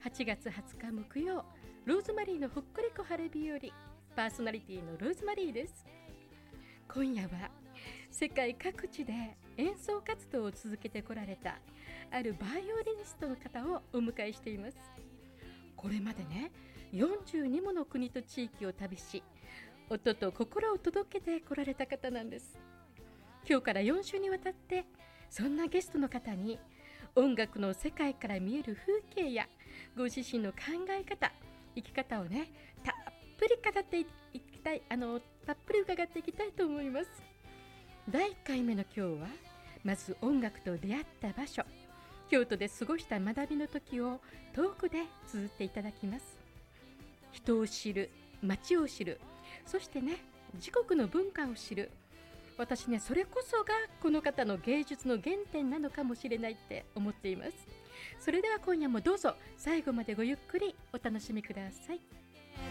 8月20日木曜、ローズマリーのほっこり小晴れ日和、パーソナリティのローズマリーです。今夜は世界各地で演奏活動を続けてこられたあるバイオリニストの方をお迎えしています。これまでね、42もの国と地域を旅し、音と心を届けてこられた方なんです。今日から4週にわたって、そんなゲストの方に音楽の世界から見える風景やご自身の考え方、生き方をね、たっぷり語っていきたい、たっぷり伺っていきたいと思います。第1回目の今日は、まず音楽と出会った場所、京都で過ごした学びの時をトークで綴っていただきます。人を知る、街を知る、そしてね、自国の文化を知る。私ね、それこそがこの方の芸術の原点なのかもしれないって思っています。それでは今夜もどうぞ最後までごゆっくりお楽しみください。